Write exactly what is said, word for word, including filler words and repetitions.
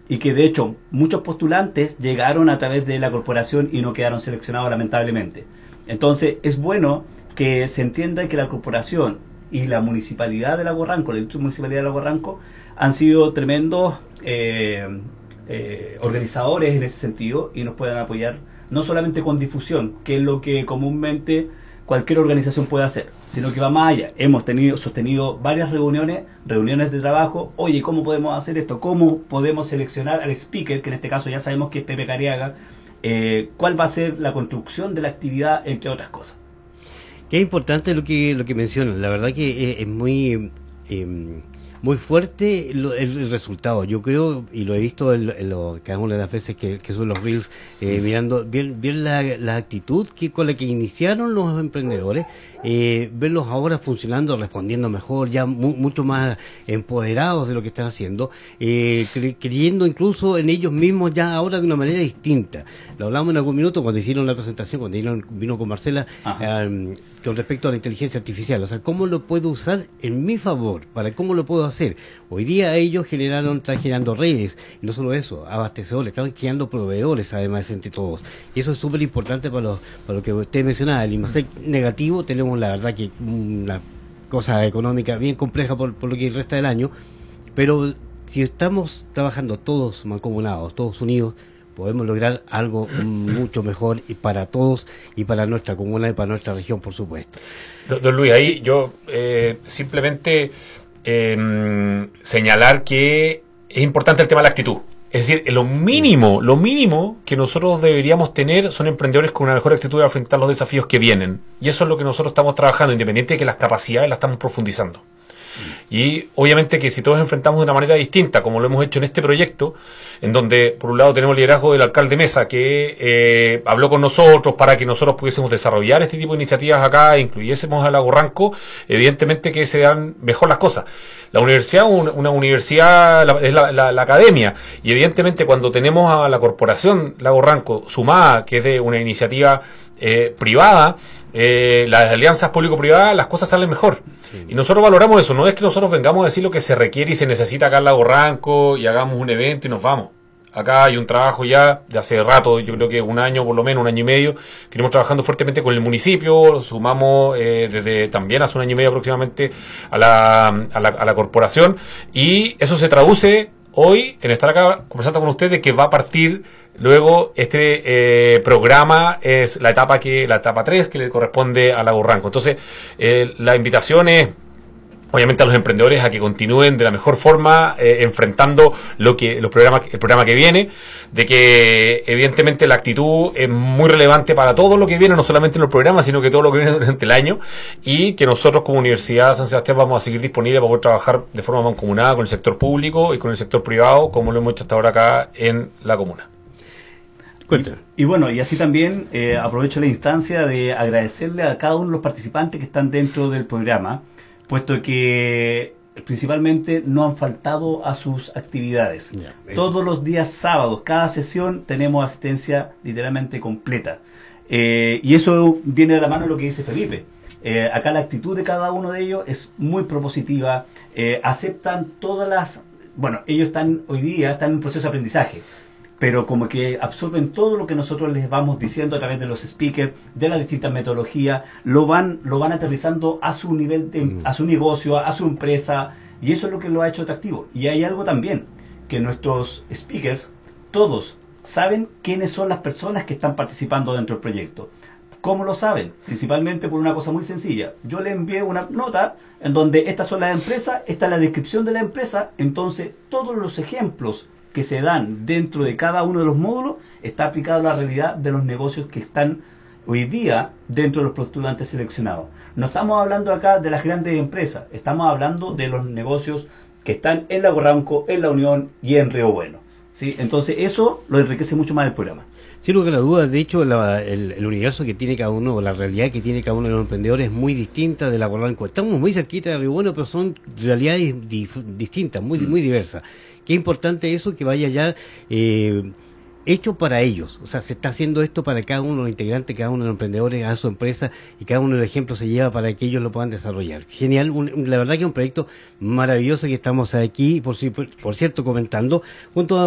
y que de hecho muchos postulantes llegaron a través de la corporación y no quedaron seleccionados lamentablemente. Entonces es bueno que se entienda que la corporación y la municipalidad de Lago Ranco, la municipalidad de Lago Ranco, han sido tremendos eh, eh, organizadores en ese sentido y nos puedan apoyar no solamente con difusión, que es lo que comúnmente cualquier organización puede hacer, sino que va más allá. Hemos tenido sostenido varias reuniones, reuniones de trabajo. Oye, ¿cómo podemos hacer esto? ¿Cómo podemos seleccionar al speaker, que en este caso ya sabemos que es Pepe Cariaga? Eh, ¿Cuál va a ser la construcción de la actividad, entre otras cosas? Es importante lo que lo que mencionan. La verdad que es, es muy eh, muy fuerte lo, el, el resultado. Yo creo, y lo he visto en, en lo, cada una de las veces que, que son los reels, eh, mirando bien, bien la, la actitud que con la que iniciaron los emprendedores, eh, verlos ahora funcionando, respondiendo mejor, ya mu mucho más empoderados de lo que están haciendo, eh, cre creyendo incluso en ellos mismos ya ahora de una manera distinta. Lo hablamos en algún minuto cuando hicieron la presentación, cuando vino, vino con Marcela, um, con respecto a la inteligencia artificial. O sea, ¿cómo lo puedo usar en mi favor? ¿Para cómo lo puedo hacer? Hoy día ellos generaron, están generando redes, y no solo eso, abastecedores, están creando proveedores además entre todos. Y eso es súper importante para lo, para lo que usted mencionaba, el IMASEC negativo. Tenemos la verdad que una cosa económica bien compleja por, por lo que resta del año, pero si estamos trabajando todos mancomunados, todos unidos, podemos lograr algo mucho mejor y para todos y para nuestra comuna y para nuestra región, por supuesto. Don, don Luis, ahí yo eh, simplemente eh, señalar que es importante el tema de la actitud. Es decir, lo mínimo, lo mínimo que nosotros deberíamos tener son emprendedores con una mejor actitud de afrontar los desafíos que vienen. Y eso es lo que nosotros estamos trabajando, independiente de que las capacidades las estamos profundizando. Y obviamente que si todos enfrentamos de una manera distinta, como lo hemos hecho en este proyecto, en donde por un lado tenemos el liderazgo del alcalde Mesa, que eh, habló con nosotros para que nosotros pudiésemos desarrollar este tipo de iniciativas acá, e incluyésemos a Lago Ranco, evidentemente que se dan mejor las cosas. La universidad, una, una universidad la, es la, la, la academia, y evidentemente cuando tenemos a la corporación Lago Ranco sumada, que es de una iniciativa eh, privada, eh, las alianzas público-privadas, las cosas salen mejor. Sí. Y nosotros valoramos eso. No es que nosotros vengamos a decir lo que se requiere y se necesita acá en Lago Ranco y hagamos un evento y nos vamos. Acá hay un trabajo ya de hace rato, yo creo que un año por lo menos, un año y medio, que venimos trabajando fuertemente con el municipio, sumamos eh, desde también hace un año y medio aproximadamente a la, a la, a la corporación, y eso se traduce hoy en estar acá conversando con ustedes, que va a partir luego este eh, programa, es la etapa que la etapa tres que le corresponde a Lago Ranco. Entonces, eh, la invitación es obviamente a los emprendedores a que continúen de la mejor forma eh, enfrentando lo que los programas el programa que viene, de que evidentemente la actitud es muy relevante para todo lo que viene, no solamente en los programas, sino que todo lo que viene durante el año, y que nosotros como Universidad de San Sebastián vamos a seguir disponibles para poder trabajar de forma mancomunada con el sector público y con el sector privado, como lo hemos hecho hasta ahora acá en la comuna. Y, y bueno, y así también eh, aprovecho la instancia de agradecerle a cada uno de los participantes que están dentro del programa, puesto que principalmente no han faltado a sus actividades. Yeah, todos los días sábados, cada sesión, tenemos asistencia literalmente completa. Eh, y eso viene de la mano de lo que dice Felipe. Eh, acá la actitud de cada uno de ellos es muy propositiva, eh, aceptan todas las... Bueno, ellos están hoy día, están en un proceso de aprendizaje, pero como que absorben todo lo que nosotros les vamos diciendo a través de los speakers, de las distintas metodologías, lo van lo van aterrizando a su nivel, de, a su negocio, a su empresa, y eso es lo que lo ha hecho atractivo. Y hay algo también, que nuestros speakers, todos saben quiénes son las personas que están participando dentro del proyecto. ¿Cómo lo saben? Principalmente por una cosa muy sencilla. Yo le envié una nota en donde estas son las empresas, esta es la descripción de la empresa, entonces todos los ejemplos que se dan dentro de cada uno de los módulos está aplicado a la realidad de los negocios que están hoy día dentro de los postulantes seleccionados. No estamos hablando acá de las grandes empresas, estamos hablando de los negocios que están en Lago Ranco, en La Unión y en Río Bueno, ¿sí? Entonces eso lo enriquece mucho más el programa. Sin lugar a dudas, de hecho, la, el, el universo que tiene cada uno, o la realidad que tiene cada uno de los emprendedores es muy distinta de Lago Ranco. Estamos muy cerquita de Río Bueno, pero son realidades dif, distintas, muy, muy diversas. Qué importante eso, que vaya ya eh, hecho para ellos. O sea, se está haciendo esto para cada uno de los integrantes, cada uno de los emprendedores, a su empresa, y cada uno de los ejemplos se lleva para que ellos lo puedan desarrollar. Genial, un, la verdad que es un proyecto maravilloso que estamos aquí, por, por, por cierto, comentando, junto a